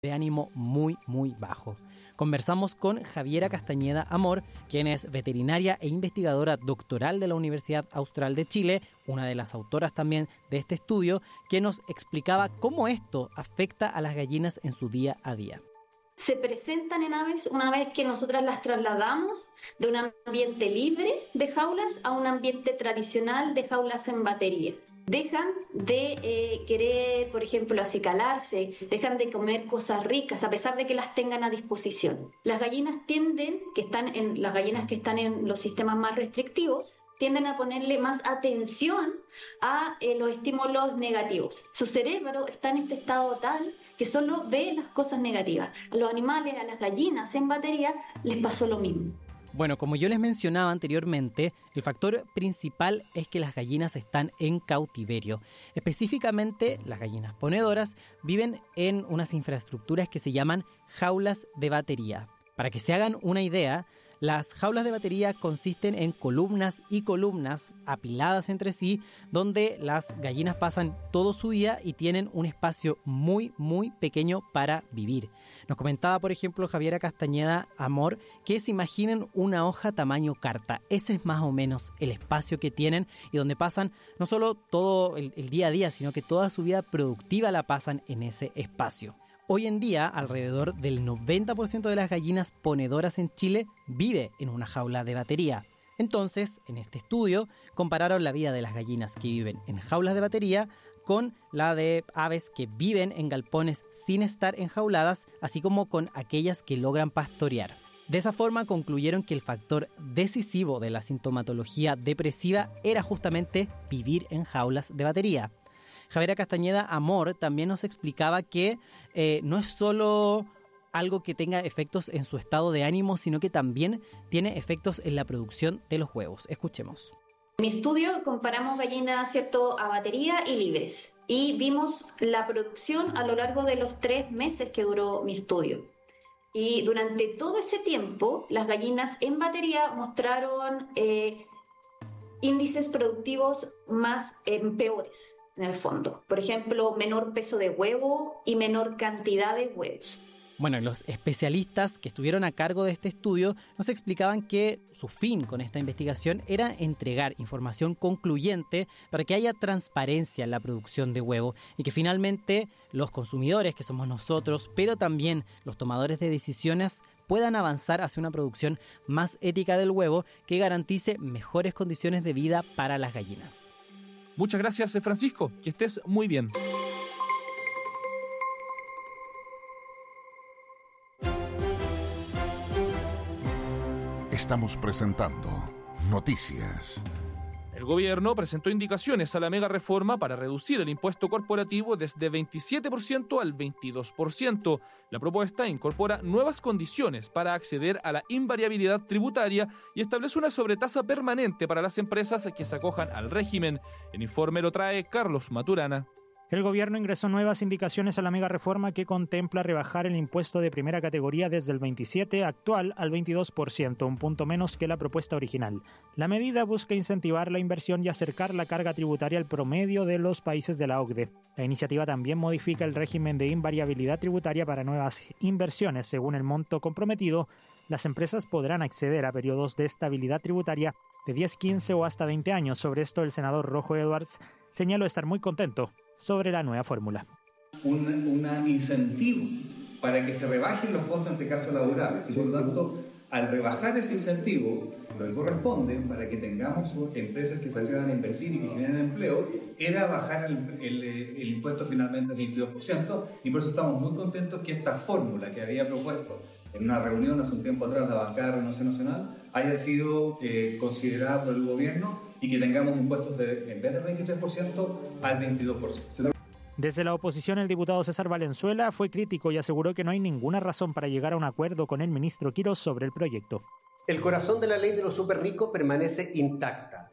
de ánimo muy bajo. Conversamos con Javiera Castañeda Amor, quien es veterinaria e investigadora doctoral de la Universidad Austral de Chile, una de las autoras también de este estudio, que nos explicaba cómo esto afecta a las gallinas en su día a día. Se presentan en aves una vez que nosotras las trasladamos de un ambiente libre de jaulas a un ambiente tradicional de jaulas en batería. Dejan de querer, por ejemplo, acicalarse, dejan de comer cosas ricas a pesar de que las tengan a disposición. Las gallinas las gallinas que están en los sistemas más restrictivos tienden a ponerle más atención a los estímulos negativos. Su cerebro está en este estado tal que solo ve las cosas negativas. A los animales, a las gallinas en batería, les pasó lo mismo. Bueno, como yo les mencionaba anteriormente, el factor principal es que las gallinas están en cautiverio. Específicamente, las gallinas ponedoras viven en unas infraestructuras que se llaman jaulas de batería. Para que se hagan una idea, las jaulas de batería consisten en columnas y columnas apiladas entre sí, donde las gallinas pasan todo su día y tienen un espacio muy pequeño para vivir. Nos comentaba, por ejemplo, Javiera Castañeda Amor, que se imaginen una hoja tamaño carta. Ese es más o menos el espacio que tienen y donde pasan no solo todo el día a día, sino que toda su vida productiva la pasan en ese espacio. Hoy en día, alrededor del 90% de las gallinas ponedoras en Chile vive en una jaula de batería. Entonces, en este estudio, compararon la vida de las gallinas que viven en jaulas de batería con la de aves que viven en galpones sin estar enjauladas, así como con aquellas que logran pastorear. De esa forma, concluyeron que el factor decisivo de la sintomatología depresiva era justamente vivir en jaulas de batería. Javiera Castañeda Amor también nos explicaba que no es solo algo que tenga efectos en su estado de ánimo, sino que también tiene efectos en la producción de los huevos. Escuchemos. En mi estudio comparamos gallinas, a batería y libres y vimos la producción a lo largo de los 3 meses que duró mi estudio. Y durante todo ese tiempo, las gallinas en batería mostraron índices productivos más peores. En el fondo, por ejemplo, menor peso de huevo y menor cantidad de huevos. Bueno, los especialistas que estuvieron a cargo de este estudio nos explicaban que su fin con esta investigación era entregar información concluyente para que haya transparencia en la producción de huevo y que finalmente los consumidores, que somos nosotros, pero también los tomadores de decisiones, puedan avanzar hacia una producción más ética del huevo que garantice mejores condiciones de vida para las gallinas. Muchas gracias, Francisco. Que estés muy bien. Estamos presentando Noticias. El gobierno presentó indicaciones a la mega reforma para reducir el impuesto corporativo desde 27% al 22%. La propuesta incorpora nuevas condiciones para acceder a la invariabilidad tributaria y establece una sobretasa permanente para las empresas que se acojan al régimen. El informe lo trae Carlos Maturana. El gobierno ingresó nuevas indicaciones a la mega reforma que contempla rebajar el impuesto de primera categoría desde el 27% actual al 22%, un punto menos que la propuesta original. La medida busca incentivar la inversión y acercar la carga tributaria al promedio de los países de la OCDE. La iniciativa también modifica el régimen de invariabilidad tributaria para nuevas inversiones. Según el monto comprometido, las empresas podrán acceder a periodos de estabilidad tributaria de 10, 15 o hasta 20 años. Sobre esto, el senador Rojo Edwards señaló estar muy contento sobre la nueva fórmula. Un incentivo para que se rebajen los costos en este caso laborales y por lo tanto al rebajar ese incentivo lo que corresponde para que tengamos empresas que se atrevan a invertir y que generen empleo era bajar el impuesto finalmente al 22% y por eso estamos muy contentos que esta fórmula que había propuesto en una reunión hace un tiempo atrás la bancada de Renovación Nacional haya sido considerada por el gobierno y que tengamos impuestos en vez del 23% al 22%. Desde la oposición, el diputado César Valenzuela fue crítico y aseguró que no hay ninguna razón para llegar a un acuerdo con el ministro Quirós sobre el proyecto. El corazón de la ley de los superricos permanece intacta.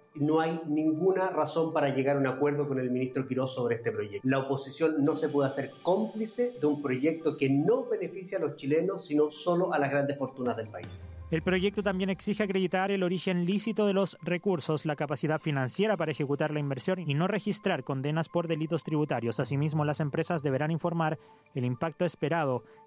no hay ninguna razón para llegar a un acuerdo con el ministro Quirós sobre este proyecto. La oposición no se puede hacer cómplice de un proyecto que no beneficia a los chilenos, sino solo a las grandes fortunas del país. El proyecto también exige acreditar el origen lícito de los recursos, la capacidad financiera para ejecutar la inversión y no registrar condenas por delitos tributarios. Asimismo, las empresas deberán informar el impacto esperado